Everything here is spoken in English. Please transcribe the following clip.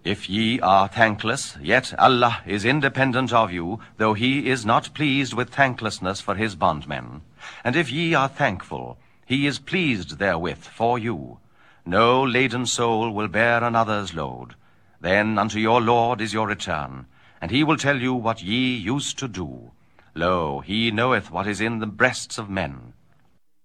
If ye are thankless, yet Allah is independent of you, though he is not pleased with thanklessness for his bondmen. And if ye are thankful, he is pleased therewith for you. No laden soul will bear another's load. Then unto your Lord is your return, and he will tell you what ye used to do. Lo, he knoweth what is in the breasts of men.